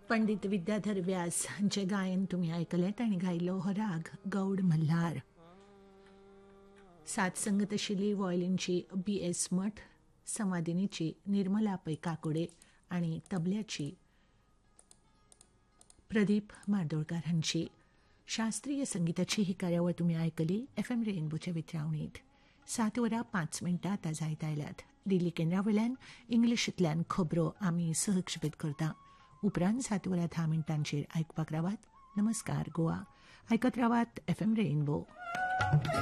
पंडित विद्याधर व्यास यांचे गायन तुम्ही ऐकलेत आणि गायलो हो राग गौड मल्हार. साथ संगत आशिल्ली वॉयलिनची B.S. मठ, संवादिनीची निर्मला पै काकोडे आणि तबल्याची प्रदीप मार्दोळकार हांची. शास्त्रीय संगीताची ही कार्यावळ तुम्ही ऐकली FM रेनबोच्या वितरावणीत. 7:05 आता जायत आयल्यात. दिल्ली केंद्रावयल्यान इंग्लिशींतल्यान खबरो आमी सहक्षेपीत करता. उपरांत 7:10 आयकपाक रावात. नमस्कार गोवा. आयकत रावात FM रेनबो.